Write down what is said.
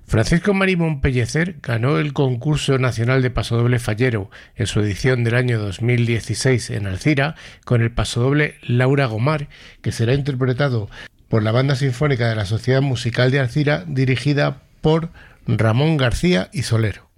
Francisco Marimón Pellecer ganó el concurso nacional de pasodoble fallero en su edición del año 2016 en Alcira con el pasodoble Laura Gomar, que será interpretado por la Banda Sinfónica de la Sociedad Musical de Alcira dirigida por Ramón García y Solero.